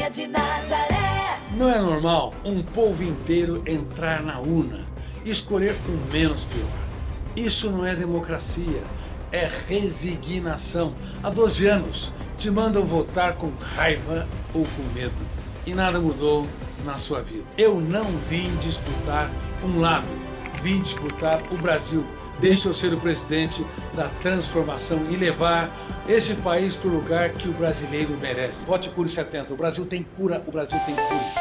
Rainha de Nazaré. Não é normal um povo inteiro entrar na urna e escolher o menos pior. Isso não é democracia, é resignação. Há 12 anos te mandam votar com raiva ou com medo e nada mudou na sua vida. Eu não vim disputar um lado, vim disputar o Brasil. Deixa eu ser o presidente da transformação e levar esse país para o lugar que o brasileiro merece. Vote Cure 70. O Brasil tem cura, o Brasil tem cura.